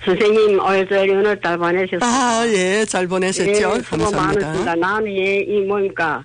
선생님, 오늘 잘 보내셨어요? 아, 예, 잘 보내셨죠? 예, 수고 감사합니다. 많으십니다. 나는 이 뭡니까,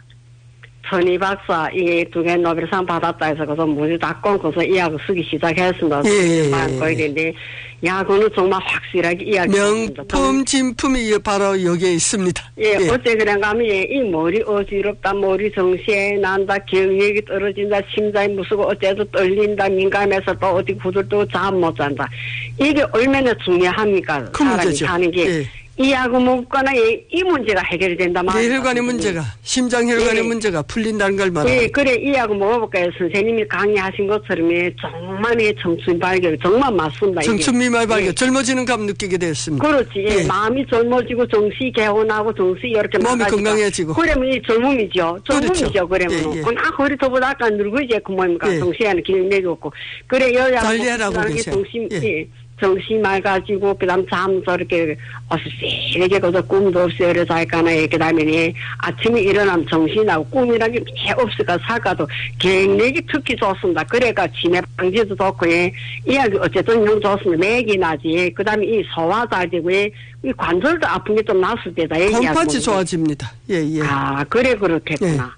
천희 박사, 이게 2개 노벨상 받았다 해서, 그래서 문제 다 끊고서 이야기 쓰기 시작했습니다. 예. 그런데, 야구는 정말 확실하게 이야기했습니다. 명품, 진품이 바로 여기에 있습니다. 예, 어째 그런가 하면, 이 머리 어지럽다, 머리 정시에 난다, 기억력이 떨어진다, 심장이 무서워, 어째도 떨린다, 민감해서 또 어디 구들도 잠 못 잔다. 이게 얼마나 중요합니까? 그 사람이 문제죠. 사는 게. 예. 이 약을 먹거나 이 문제가 해결이 된다 말이에요. 뇌혈관의 문제가, 심장혈관의 문제가 풀린다는 걸 말합니다. 예, 그래, 이 약을 먹어볼까요? 선생님이 강의하신 것처럼 정말 청춘 발견, 정말 맞습니다. 청춘 미말 발견, 예. 젊어지는 감 느끼게 되었습니다. 그렇지. 예. 예. 마음이 젊어지고 정시 개운하고 정시 이렇게 몸이 나가니까. 건강해지고. 그러면 이 젊음이죠. 젊음이죠. 그렇죠. 그러면. 예, 예. 그냥 허리도보다 약간 늙어지게 그 뭡니까? 예. 정시에는 기능력이 없고. 그래, 여자. 달리하라고 계세요. 정신, 예. 예. 정시 맑아지고, 그 다음 잠도 이렇게, 어슬세게, 그래서 꿈도 없이 어려 잘까나, 그 다음에, 아침에 일어나면 정신하고 꿈이라는 게 없을까, 살까도, 계획력이 특히 좋습니다. 그래가 치매 방지도 좋고, 예. 이야기 어쨌든 영 좋습니다. 맥이 나지. 그 다음에 이 소화 잘 되고, 이 관절도 아픈 게 좀 났을 때다. 콩팥이 좋아집니다. 예, 예. 아, 그래, 그렇겠구나.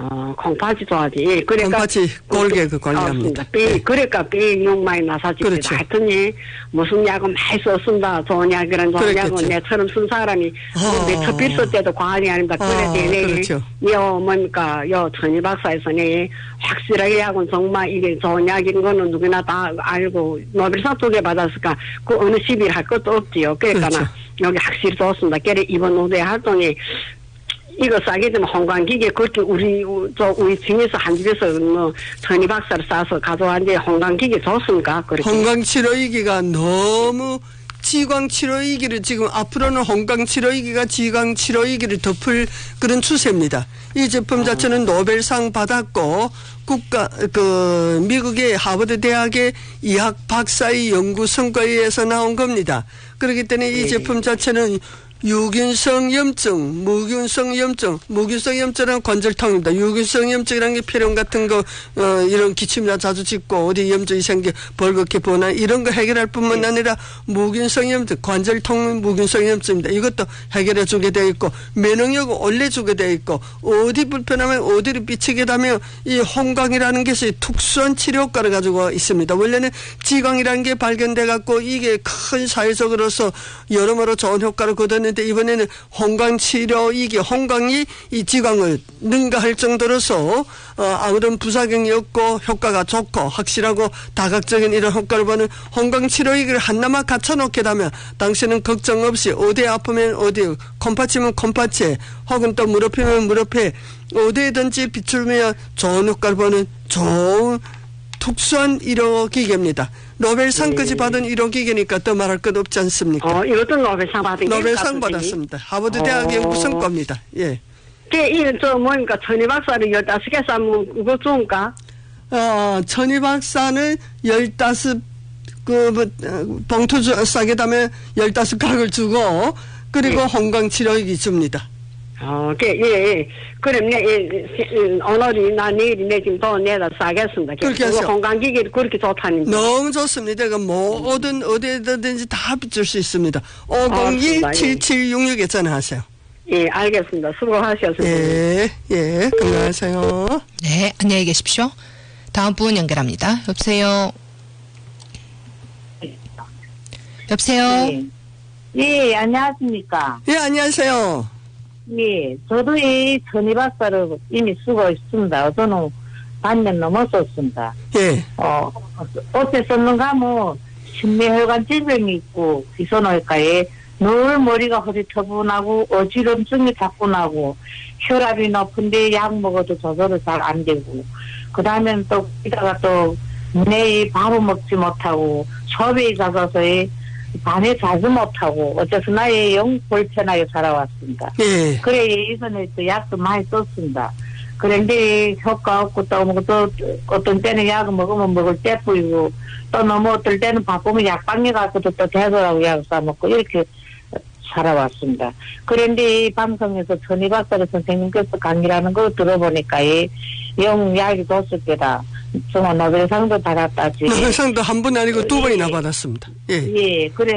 콩팥이 좋아지. 예, 그러니까. 콩팥이 골게 관리합니다. 예. 그러니까 용 많이 나사지. 그렇죠. 하여튼, 예, 무슨 약은 많이 썼습니다. 좋은 약이란 좋은 약은 내처럼 쓴 사람이, 첫 필수 때도 과언이 아닙니다. 그래, 그렇죠. 뭡니까, 천희 박사에서는 확실하게 약은 정말 이게 좋은 약인 거는 누구나 다 알고, 노벨상 2개 받았으니까 그 어느 시비를 할 것도 없지요. 그러니까 그렇죠. 여기 확실히 좋습니다. 그래, 이번 노래 활동에 이거 싸게 되면 홍광기계 그렇게 우리 층에서 한 집에서 천희 박사를 싸서 가져왔는데 홍광기계 좋습니까? 그렇게. 홍광치료이기가 너무 지광치료이기를 지금 앞으로는 홍광치료이기가 지광치료이기를 덮을 그런 추세입니다. 이 제품 자체는 노벨상 받았고 미국의 하버드 대학의 이학 박사의 연구 성과에 의해서 나온 겁니다. 그렇기 때문에 이 제품 자체는 유균성 염증, 무균성 염증은 관절통입니다. 유균성 염증이라는 게 폐렴 같은 거, 이런 기침이나 자주 짖고 어디 염증이 생겨 벌겋게 보나 이런 거 해결할 뿐만 아니라 무균성 염증, 관절통 무균성 염증입니다. 이것도 해결해 주게 되어 있고, 면역력을 올려주게 되어 있고, 어디 불편하면 어디를 삐치게 되면 이 홍광이라는 것이 특수한 치료 효과를 가지고 있습니다. 원래는 지광이라는 게 발견돼 갖고 이게 큰 사회적으로서 여러모로 좋은 효과를 거뒀는데 이번에는 홍광치료이기 홍광이 이 지광을 능가할 정도로서 아무런 부작용이 없고 효과가 좋고 확실하고 다각적인 이런 효과를 보는 홍광치료이기를 하나만 갖춰놓게 되면 당신은 걱정 없이 어디에 아프면 어디, 콩팥이면 콩팥에 혹은 또 무릎이면 무릎에 어디에든지 비추면 좋은 효과를 보는 좋은 특수한 의료기계입니다. 노벨상까지 받은 의료기계니까 더 말할 것 없지 않습니까? 이것도 노벨상 받은 노벨상 받았습니다. 하버드 대학 연구 성과입니다. 예. 뭡니까? 천희 박사를 15개 싸면 그거 좋은가? 천희 박사는 15, 봉투 싸게 되면 15가락을 주고, 그리고 홍광치료기 줍니다. 예. 그럼 오늘이나 내일이 지금 돈 내다 싸겠습니다. 그렇게 하죠. 건강기기 그렇게 좋다니까. 너무 좋습니다. 이거 뭐든 어디에든지 다 줄 수 있습니다. 502-7766에 전화하세요. 예, 알겠습니다. 수고하셨습니다. 예, 건강하세요. 네, 안녕히 계십시오. 다음 분 연결합니다. 여보세요. 예, 안녕하십니까. 예, 안녕하세요. 예, 저도 이 천희 박사를 이미 쓰고 있습니다. 저는 반년 넘었었습니다. 예. 어째 썼는가 하면 심뇌혈관 질병이 있고 기선외과에 늘 머리가 허리터분하고 어지럼증이 자꾸 나고 혈압이 높은데 약 먹어도 조절이 잘 안 되고 그 다음엔 또 이따가 또 내일 밥을 먹지 못하고 소변이 잦아서 밤에 자주 못하고 어째서 나의 영 불편하게 살아왔습니다. 예. 그래 이번에 또 약도 많이 썼습니다. 그런데 효과 없고 또 어떤 때는 약을 먹으면 먹을 때 뿌이고 또 너무 어떨 때는 바쁘면 약방에 가서도 또 되더라고 약 싸먹고 이렇게 살아왔습니다. 그런데 이 방송에서 천희 박사 선생님께서 강의라는 걸 들어보니까 영 약이 줬을 게다. 정말 노벨상도 받았다지. 노벨상도 한 번 아니고 2번이나 받았습니다. 예. 예, 그래.